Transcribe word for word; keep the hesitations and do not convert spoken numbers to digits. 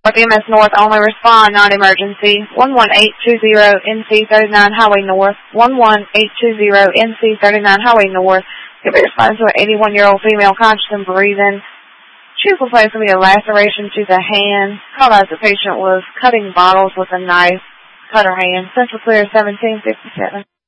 North E M S North, only respond, non-emergency. one one eight two zero N C thirty-nine Highway North. one one eight two zero N C thirty-nine Highway North. You'll be responding to an eighty-one-year-old female conscious and breathing. She was replaced with a laceration to the hand. Called out the patient was cutting bottles with a knife. Cut her hand. Central Clear seventeen fifty-seven.